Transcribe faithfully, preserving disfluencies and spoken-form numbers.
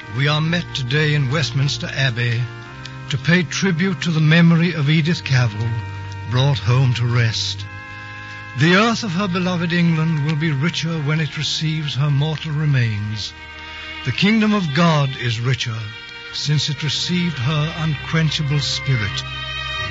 We are met today in Westminster Abbey to pay tribute to the memory of Edith Cavell, brought home to rest. The earth of her beloved England will be richer when it receives her mortal remains. The kingdom of God is richer since it received her unquenchable spirit.